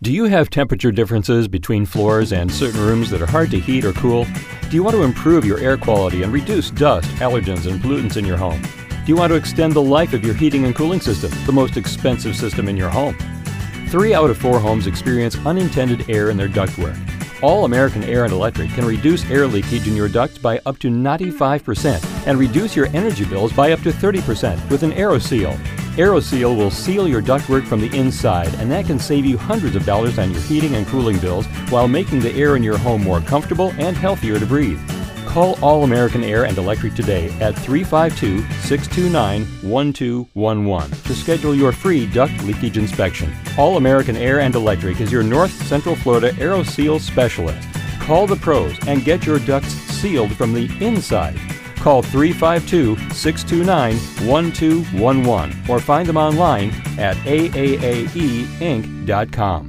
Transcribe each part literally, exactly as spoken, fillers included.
Do you have temperature differences between floors and certain rooms that are hard to heat or cool? Do you want to improve your air quality and reduce dust, allergens, and pollutants in your home? Do you want to extend the life of your heating and cooling system, the most expensive system in your home? Three out of four homes experience unintended air in their ductwork. All American Air and Electric can reduce air leakage in your ducts by up to ninety-five percent and reduce your energy bills by up to thirty percent with an AeroSeal. AeroSeal will seal your ductwork from the inside, and that can save you hundreds of dollars on your heating and cooling bills while making the air in your home more comfortable and healthier to breathe. Call All American Air and Electric today at three five two, six two nine, one two one one to schedule your free duct leakage inspection. All American Air and Electric is your North Central Florida AeroSeal specialist. Call the pros and get your ducts sealed from the inside. Call three five two, six two nine, one two one one or find them online at A A A E Inc dot com.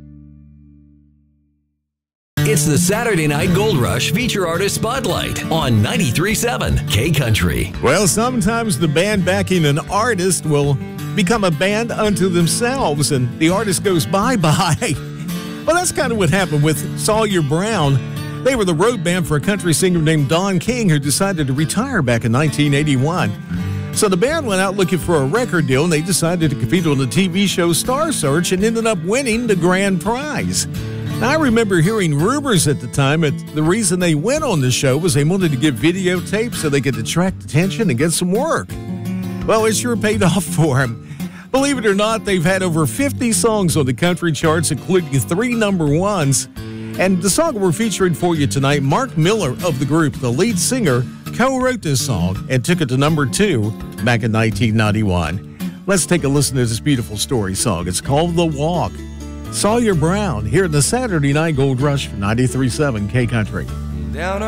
It's the Saturday Night Gold Rush Feature Artist Spotlight on ninety-three point seven K Country. Well, sometimes the band backing an artist will become a band unto themselves, and the artist goes bye-bye. Well, that's kind of what happened with Sawyer Brown. They were the road band for a country singer named Don King, who decided to retire back in nineteen eighty-one. So the band went out looking for a record deal, and they decided to compete on the T V show Star Search and ended up winning the grand prize. Now, I remember hearing rumors at the time that the reason they went on the show was they wanted to get videotapes so they could attract attention and get some work. Well, it sure paid off for them. Believe it or not, they've had over fifty songs on the country charts, including three number ones. And the song we're featuring for you tonight, Mark Miller of the group, the lead singer, co-wrote this song and took it to number two back in nineteen ninety-one. Let's take a listen to this beautiful story song. It's called The Walk. Sawyer Brown here at the Saturday Night Gold Rush for ninety-three point seven K Country. Down